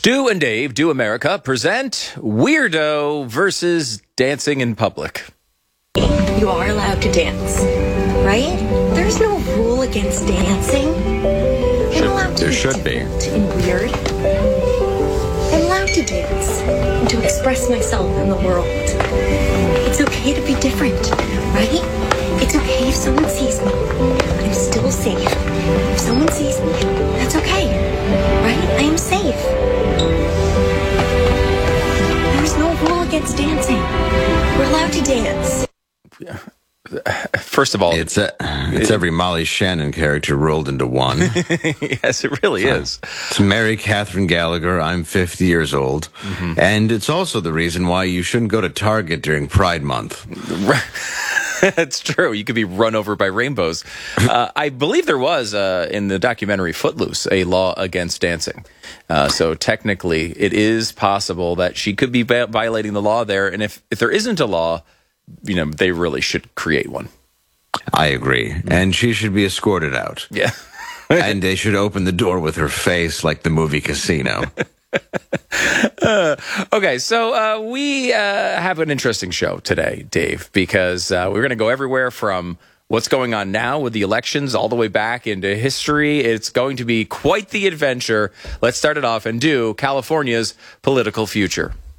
Stu and Dave Do America present Weirdo versus Dancing in Public. You are allowed to dance, right? There's no rule against dancing. I'm allowed to There should be. different and weird. I'm allowed to dance and to express myself in the world. It's okay to be different, right? It's okay if someone sees me. I'm still safe. If someone sees me, that's okay, right? I am safe. There's no rule against dancing. We're allowed to dance. First of all, It's every Molly Shannon character rolled into one. yes, it really is. It's Mary Catherine Gallagher. I'm 50 years old. And it's also the reason why you shouldn't go to Target during Pride Month. That's true. You could be run over by rainbows. I believe there was, in the documentary Footloose, a law against dancing. So technically, it is possible that she could be violating the law there. And if there isn't a law, they really should create one. I agree. And she should be escorted out. Yeah. And they should open the door with her face like the movie Casino. Okay, so we have an interesting show today, Dave, because we're going to go everywhere from what's going on now with the elections all the way back into history. It's going to be quite the adventure. Let's start it off and do California's political future.